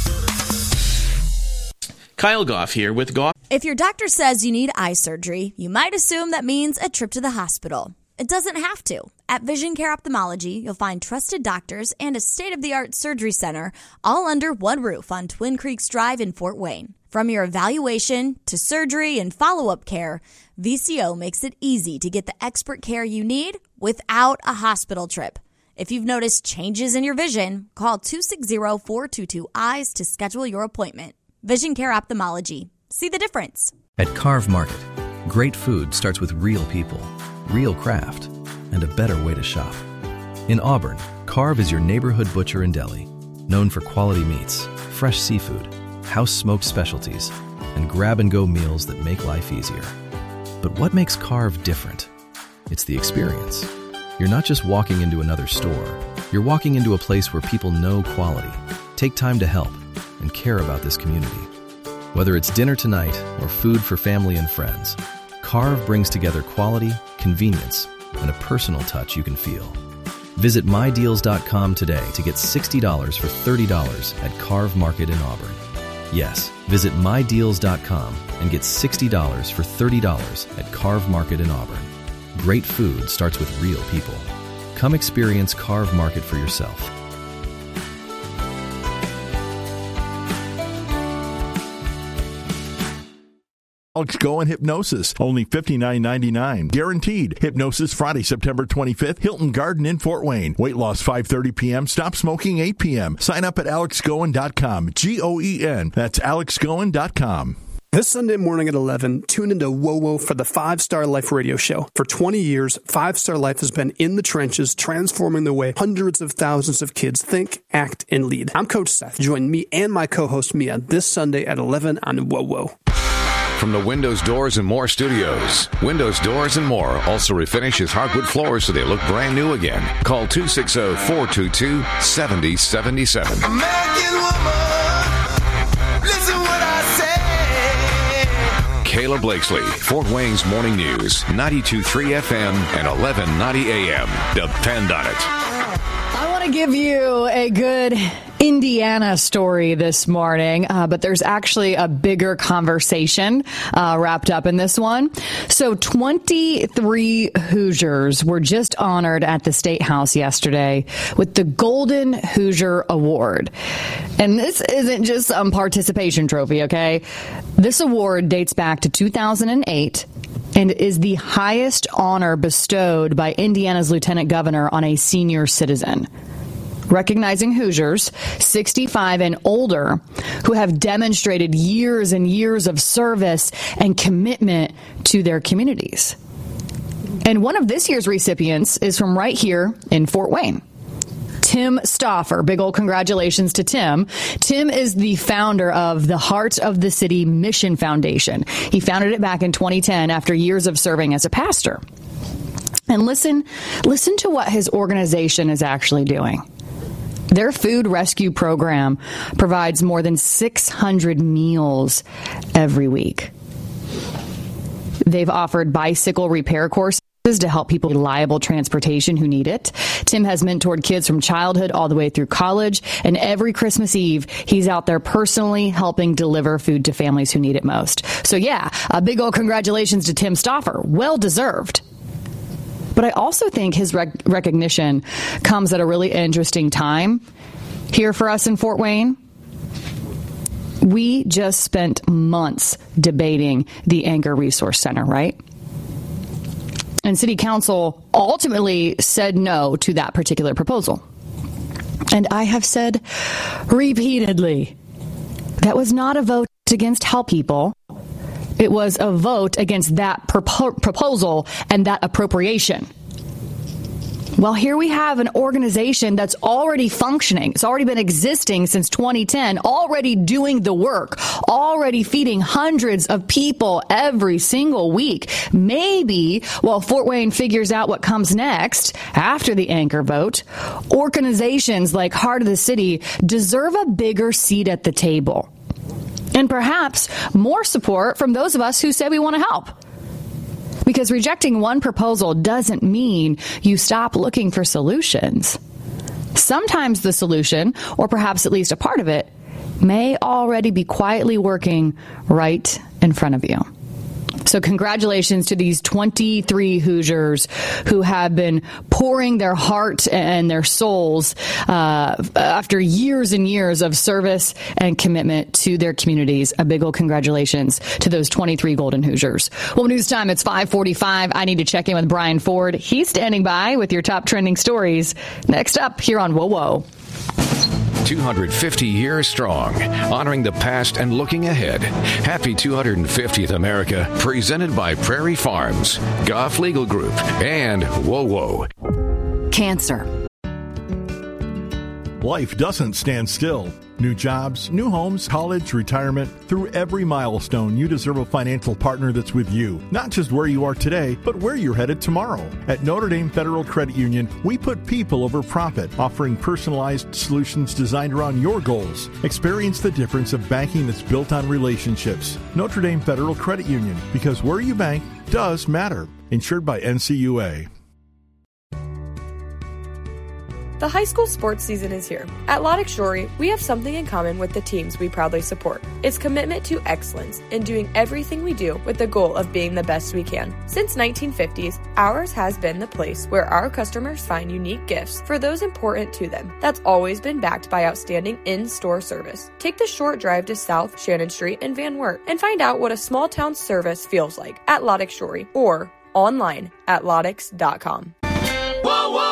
Kyle Goff here with Goff. If your doctor says you need eye surgery, you might assume that means a trip to the hospital. It doesn't have to. At Vision Care Ophthalmology, you'll find trusted doctors and a state-of-the-art surgery center all under one roof on Twin Creeks Drive in Fort Wayne. From your evaluation to surgery and follow-up care, V C O makes it easy to get the expert care you need without a hospital trip. If you've noticed changes in your vision, call two six zero, four two two, eyes to schedule your appointment. Vision Care Ophthalmology. See the difference. At Carve Market, great food starts with real people, real craft, and a better way to shop. In Auburn, Carve is your neighborhood butcher and deli, known for quality meats, fresh seafood, house-smoked specialties, and grab-and-go meals that make life easier. But what makes Carve different? It's the experience. You're not just walking into another store. You're walking into a place where people know quality, take time to help, and care about this community. Whether it's dinner tonight or food for family and friends, Carve brings together quality, convenience, and a personal touch you can feel. Visit my deals dot com today to get sixty dollars for thirty dollars at Carve Market in Auburn. Yes, visit my deals dot com and get sixty dollars for thirty dollars at Carve Market in Auburn. Great food starts with real people. Come experience Carve Market for yourself. Alex Goen Hypnosis, only fifty-nine ninety-nine. Guaranteed. Hypnosis Friday, September twenty-fifth, Hilton Garden in Fort Wayne. Weight loss five thirty p.m., stop smoking eight p.m. Sign up at alex goen dot com. G O E N. That's alex goen dot com. This Sunday morning at eleven, tune into Whoa Whoa for the Five Star Life radio show. For twenty years, Five Star Life has been in the trenches, transforming the way hundreds of thousands of kids think, act, and lead. I'm Coach Seth. Join me and my co-host Mia this Sunday at eleven on Whoa Whoa. From the Windows, Doors, and More studios, Windows, Doors, and More also refinishes hardwood floors so they look brand new again. Call two six zero, four two two, seven zero seven seven. American woman, listen what I say. Kayla Blakesley, Fort Wayne's Morning News, ninety-two point three F M and eleven ninety A M. Depend on it. I want to give you a good Indiana story this morning, uh, but there's actually a bigger conversation uh, wrapped up in this one. So twenty-three Hoosiers were just honored at the State House yesterday with the Golden Hoosier Award. And this isn't just some participation trophy, okay? This award dates back to two thousand eight and is the highest honor bestowed by Indiana's lieutenant governor on a senior citizen, recognizing Hoosiers sixty-five and older who have demonstrated years and years of service and commitment to their communities. And one of this year's recipients is from right here in Fort Wayne. Tim Stauffer. Big old congratulations to Tim. Tim is the founder of the Heart of the City Mission Foundation. He founded it back in twenty ten after years of serving as a pastor. And listen, listen to what his organization is actually doing. Their food rescue program provides more than six hundred meals every week. They've offered bicycle repair courses to help people reliable transportation who need it. Tim has mentored kids from childhood all the way through college, and every Christmas Eve, he's out there personally helping deliver food to families who need it most. So yeah, a big old congratulations to Tim Stauffer. Well deserved. But I also think his rec- recognition comes at a really interesting time here for us in Fort Wayne. We just spent months debating the Anchor Resource Center, right? And City Council ultimately said no to that particular proposal. And I have said repeatedly, that was not a vote against help people. It was a vote against that propo- proposal and that appropriation. Well, here we have an organization that's already functioning. It's already been existing since twenty ten, already doing the work, already feeding hundreds of people every single week. Maybe while Fort Wayne figures out what comes next after the Anchor vote, organizations like Heart of the City deserve a bigger seat at the table. And perhaps more support from those of us who say we want to help. Because rejecting one proposal doesn't mean you stop looking for solutions. Sometimes the solution, or perhaps at least a part of it, may already be quietly working right in front of you. So congratulations to these twenty-three Hoosiers who have been pouring their heart and their souls uh, after years and years of service and commitment to their communities. A big old congratulations to those twenty-three Golden Hoosiers. Well, news time, it's five forty-five. I need to check in with Brian Ford. He's standing by with your top trending stories. Next up here on Whoa Whoa. two hundred fifty years strong, honoring the past and looking ahead. Happy two hundred fiftieth America, presented by Prairie Farms, Goff Legal Group, and Whoa Whoa. Cancer. Life doesn't stand still. New jobs, new homes, college, retirement. Through every milestone, you deserve a financial partner that's with you. Not just where you are today, but where you're headed tomorrow. At Notre Dame Federal Credit Union, we put people over profit, offering personalized solutions designed around your goals. Experience the difference of banking that's built on relationships. Notre Dame Federal Credit Union, because where you bank does matter. Insured by N C U A. The high school sports season is here. At Lodick Shorey, we have something in common with the teams we proudly support. It's commitment to excellence in doing everything we do with the goal of being the best we can. Since nineteen fifties, ours has been the place where our customers find unique gifts for those important to them. That's always been backed by outstanding in-store service. Take the short drive to South Shannon Street in Van Wert and find out what a small town service feels like at Lodick Shorey or online at loddicks dot com. Whoa, whoa!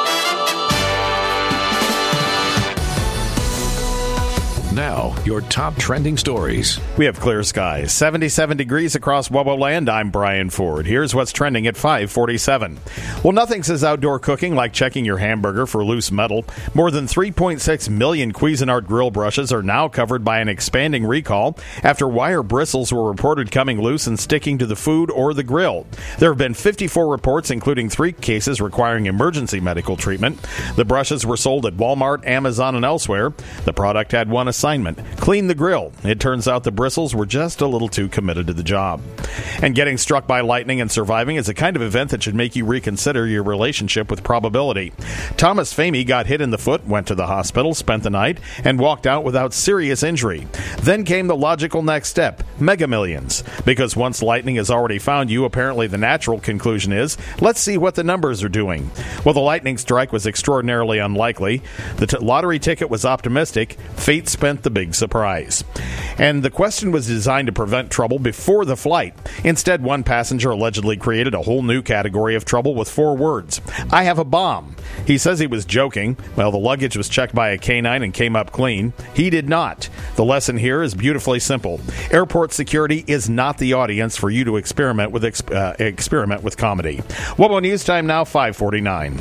Now, your top trending stories. We have clear skies, seventy-seven degrees across Wobo Land. I'm Brian Ford. Here's what's trending at five forty-seven. Well, nothing says outdoor cooking like checking your hamburger for loose metal. More than three point six million Cuisinart grill brushes are now covered by an expanding recall after wire bristles were reported coming loose and sticking to the food or the grill. There have been fifty-four reports, including three cases requiring emergency medical treatment. The brushes were sold at Walmart, Amazon, and elsewhere. The product had one assignment: clean the grill. It turns out the bristles were just a little too committed to the job. And getting struck by lightning and surviving is a kind of event that should make you reconsider your relationship with probability. Thomas Famey got hit in the foot, went to the hospital, spent the night, and walked out without serious injury. Then came the logical next step: Mega Millions. Because once lightning has already found you, apparently the natural conclusion is, let's see what the numbers are doing. Well, the lightning strike was extraordinarily unlikely. The t- lottery ticket was optimistic. Fate spent the big surprise. And the question was designed to prevent trouble before the flight. Instead, one passenger allegedly created a whole new category of trouble with four words: I have a bomb. He says he was joking. Well, the luggage was checked by a canine and came up clean. He did not. The lesson here is beautifully simple. Airport security is not the audience for you to experiment with exp- uh, experiment with comedy. Wobo News Time now, five forty-nine.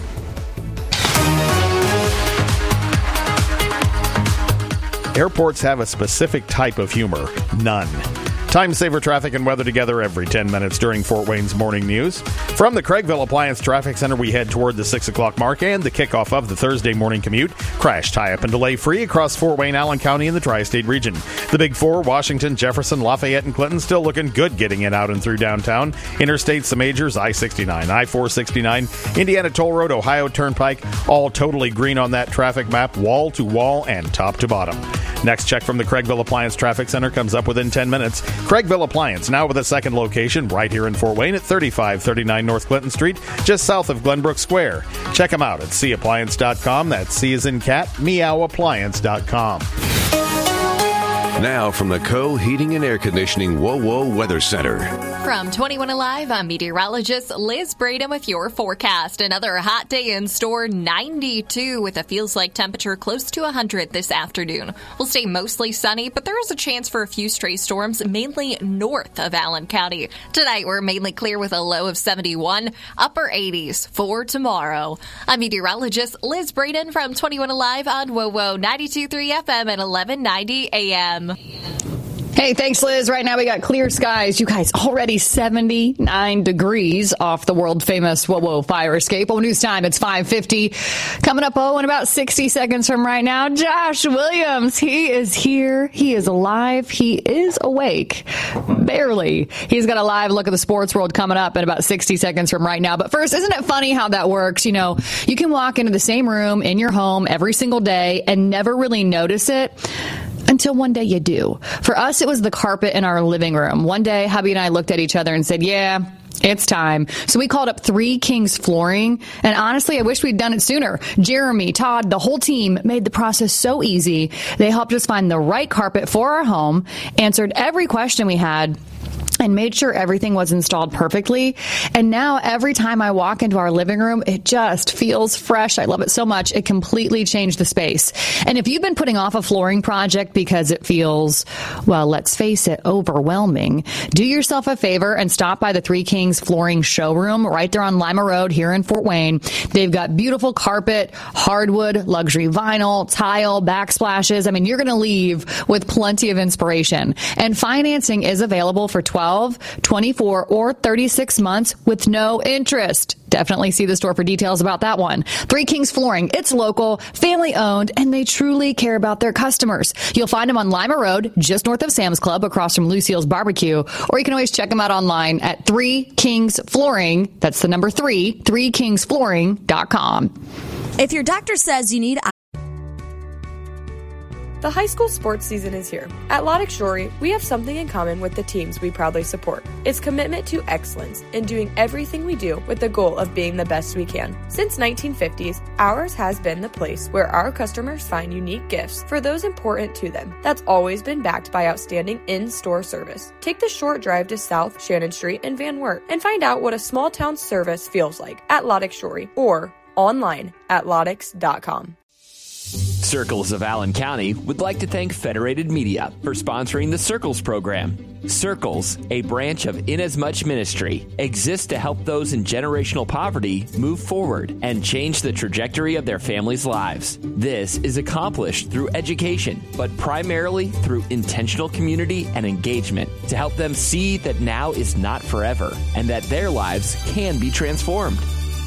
Airports have a specific type of humor. None. Time saver traffic and weather together every ten minutes during Fort Wayne's morning news. From the Craigville Appliance Traffic Center, we head toward the six o'clock mark and the kickoff of the Thursday morning commute. Crash, tie-up, and delay free across Fort Wayne, Allen County, and the tri-state region. The Big Four, Washington, Jefferson, Lafayette, and Clinton, still looking good getting in, out, and through downtown. Interstates, the majors, I sixty-nine, I four sixty-nine, Indiana Toll Road, Ohio Turnpike, all totally green on that traffic map, wall to wall and top to bottom. Next check from the Craigville Appliance Traffic Center comes up within ten minutes. Craigville Appliance, now with a second location right here in Fort Wayne at thirty-five thirty-nine North Clinton Street, just south of Glenbrook Square. Check them out at c appliance dot com. That's C as in cat, meow appliance dot com. Now from the Co Heating and Air Conditioning Whoa Whoa Weather Center. From twenty-one Alive, I'm meteorologist Liz Braden with your forecast. Another hot day in store, ninety-two with a feels like temperature close to one hundred this afternoon. We'll stay mostly sunny, but there is a chance for a few stray storms, mainly north of Allen County. Tonight, we're mainly clear with a low of seventy-one, upper eighties for tomorrow. I'm meteorologist Liz Braden from twenty-one Alive on Whoa Whoa ninety-two point three F M at eleven ninety A M. Hey, thanks, Liz. Right now we got clear skies. You guys, already seventy-nine degrees off the world-famous Whoa Whoa fire escape. Oh, news time, it's five fifty. Coming up, oh, in about sixty seconds from right now, Josh Williams. He is here. He is alive. He is awake. Barely. He's got a live look at the sports world coming up in about sixty seconds from right now. But first, isn't it funny how that works? You know, you can walk into the same room in your home every single day and never really notice it until one day you do. For us, it was the carpet in our living room. One day, hubby and I looked at each other and said, yeah, it's time. So we called up Three Kings Flooring, and honestly, I wish we'd done it sooner. Jeremy, Todd, the whole team made the process so easy. They helped us find the right carpet for our home, answered every question we had, and made sure everything was installed perfectly. And now every time I walk into our living room, it just feels fresh. I love it so much. It completely changed the space. And if you've been putting off a flooring project because it feels, well, let's face it, overwhelming, do yourself a favor and stop by the Three Kings Flooring showroom right there on Lima Road here in Fort Wayne. They've got beautiful carpet, hardwood, luxury vinyl, tile, backsplashes. I mean, you're going to leave with plenty of inspiration. And financing is available for twelve, twenty-four, or thirty-six months with no interest. Definitely see the store for details about that one. Three Kings Flooring. It's local, family owned, and they truly care about their customers. You'll find them on Lima Road, just north of Sam's Club, across from Lucille's Barbecue, or you can always check them out online at Three Kings Flooring. That's the number three, three kings flooring dot com. If your doctor says you need... The high school sports season is here. At Loddick Shorey, we have something in common with the teams we proudly support. It's commitment to excellence in doing everything we do with the goal of being the best we can. Since nineteen fifties, ours has been the place where our customers find unique gifts for those important to them. That's always been backed by outstanding in-store service. Take the short drive to South Shannon Street in Van Wert and find out what a small town service feels like at Loddick Shorey or online at loddicks dot com. Circles of Allen County would like to thank Federated Media for sponsoring the Circles program. Circles, a branch of Inasmuch Ministry, exists to help those in generational poverty move forward and change the trajectory of their families' lives. This is accomplished through education, but primarily through intentional community and engagement to help them see that now is not forever and that their lives can be transformed.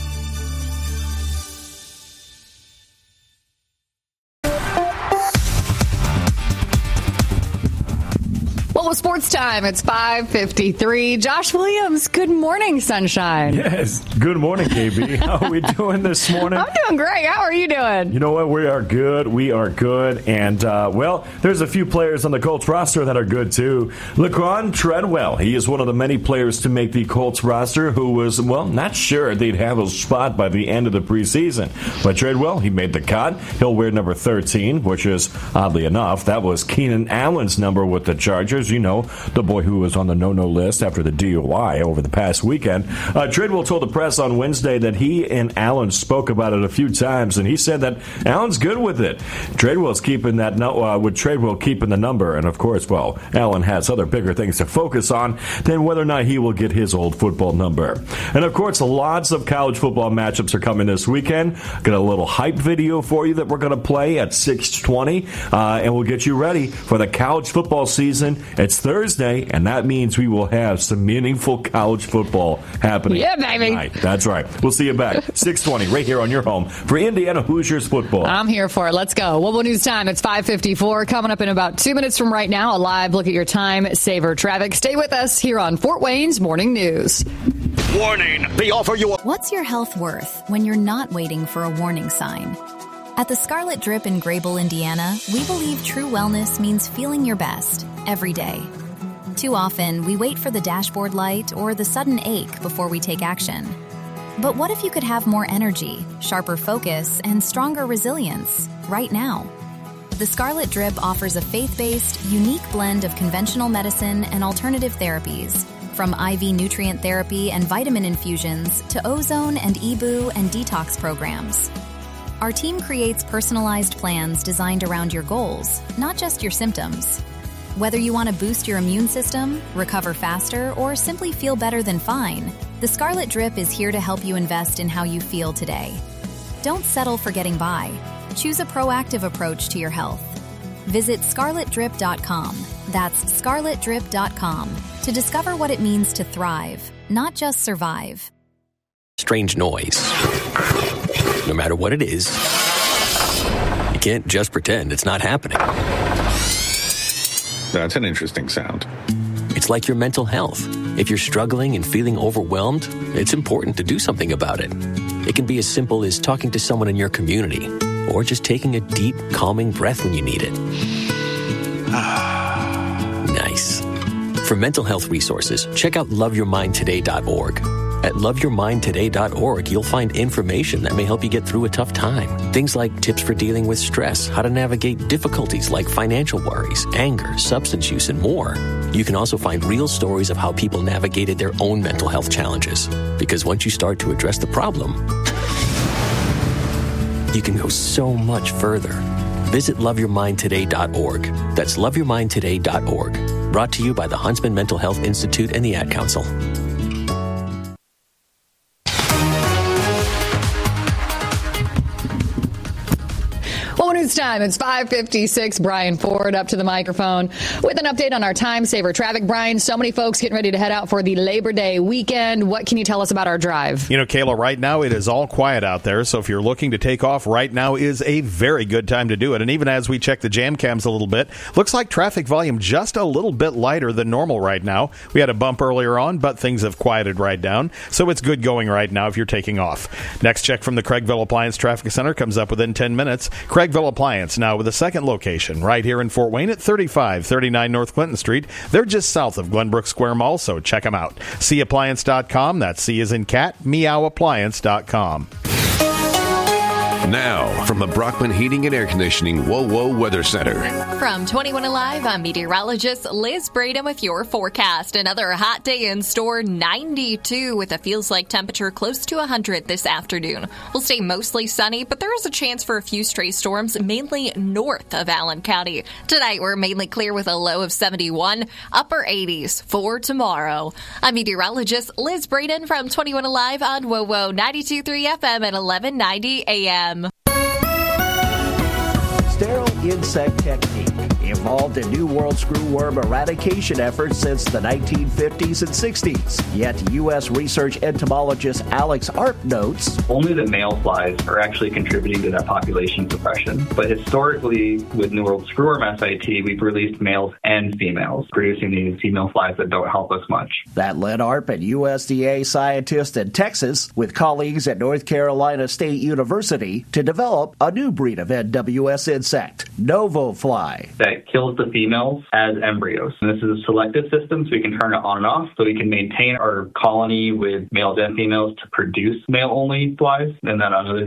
Well, it's sports time. It's five fifty-three. Josh Williams, good morning, sunshine. Yes, good morning, K B. How are we doing this morning? I'm doing great. How are you doing? You know what? We are good. We are good. And, uh, well, there's a few players on the Colts roster that are good, too. Laquan Treadwell, he is one of the many players to make the Colts roster who was, well, not sure they'd have a spot by the end of the preseason. But Treadwell, he made the cut. He'll wear number thirteen, which is, oddly enough, that was Keenan Allen's number with the Chargers. You know, the boy who was on the no-no list after the D U I over the past weekend. Uh, Treadwell told the press on Wednesday that he and Allen spoke about it a few times, and he said that Allen's good with it. Treadwell's keeping that, no, uh, with Treadwell keeping the number, and of course, well, Allen has other bigger things to focus on than whether or not he will get his old football number. And of course, lots of college football matchups are coming this weekend. Got a little hype video for you that we're going to play at six twenty, uh, and we'll get you ready for the college football season. It's Thursday, and that means we will have some meaningful college football happening. Yeah, baby. Tonight. That's right. We'll see you back six twenty right here on your home for Indiana Hoosiers football. I'm here for it. Let's go. Wobble News time. It's five fifty-four. Coming up in about two minutes from right now, a live look at your time saver traffic. Stay with us here on Fort Wayne's Morning News. Warning! They offer you a... What's your health worth when you're not waiting for a warning sign? At the Scarlet Drip in Grable, Indiana, we believe true wellness means feeling your best every day. Too often, we wait for the dashboard light or the sudden ache before we take action. But what if you could have more energy, sharper focus, and stronger resilience right now? The Scarlet Drip offers a faith-based, unique blend of conventional medicine and alternative therapies, from I V nutrient therapy and vitamin infusions to ozone and E B U and detox programs. Our team creates personalized plans designed around your goals, not just your symptoms. Whether you want to boost your immune system, recover faster, or simply feel better than fine, the Scarlet Drip is here to help you invest in how you feel today. Don't settle for getting by. Choose a proactive approach to your health. Visit scarlet drip dot com. That's scarlet drip dot com to discover what it means to thrive, not just survive. Strange noise. No matter what it is, you can't just pretend it's not happening. That's an interesting sound. It's like your mental health. If you're struggling and feeling overwhelmed, it's important to do something about it. It can be as simple as talking to someone in your community, or just taking a deep, calming breath when you need it. Nice. For mental health resources, check out love your mind today dot org. At love your mind today dot org, you'll find information that may help you get through a tough time. Things like tips for dealing with stress, how to navigate difficulties like financial worries, anger, substance use, and more. You can also find real stories of how people navigated their own mental health challenges. Because once you start to address the problem, you can go so much further. Visit love your mind today dot org. That's love your mind today dot org. Brought to you by the Huntsman Mental Health Institute and the Ad Council. news time. It's five fifty-six. Brian Ford up to the microphone with an update on our time saver traffic. Brian, so many folks getting ready to head out for the Labor Day weekend. What can you tell us about our drive? You know, Kayla, right now it is all quiet out there, so if you're looking to take off, right now is a very good time to do it. And even as we check the jam cams a little bit, looks like traffic volume just a little bit lighter than normal right now. We had a bump earlier on, but things have quieted right down, so it's good going right now if you're taking off. Next check from the Craigville Appliance Traffic Center comes up within ten minutes. Craigville Appliance now with a second location right here in Fort Wayne at thirty-five thirty-nine North Clinton Street. They're just south of Glenbrook Square Mall, so check them out. see appliance dot com. That's C as in cat, meow appliance dot com. Now, from the Brockman Heating and Air Conditioning Whoa Whoa Weather Center. From twenty-one Alive, I'm meteorologist Liz Braden with your forecast. Another hot day in store, ninety-two with a feels like temperature close to one hundred this afternoon. We'll stay mostly sunny, but there is a chance for a few stray storms, mainly north of Allen County. Tonight, we're mainly clear with a low of seventy-one, upper eighties for tomorrow. I'm meteorologist Liz Braden from twenty-one Alive on Whoa Whoa ninety-two point three F M at eleven ninety A M. Sterile insect technique involved in New World screwworm eradication efforts since the nineteen fifties and sixties. Yet U S research entomologist Alex Arp notes, only the male flies are actually contributing to that population suppression. But historically, with New World screwworm S I T, we've released males and females, producing these female flies that don't help us much. That led Arp, an U S D A scientist in Texas, with colleagues at North Carolina State University, to develop a new breed of N W S insect, Novo fly. That kills the females as embryos. And this is a selective system, so we can turn it on and off, so we can maintain our colony with males and females to produce male-only flies. And then on the other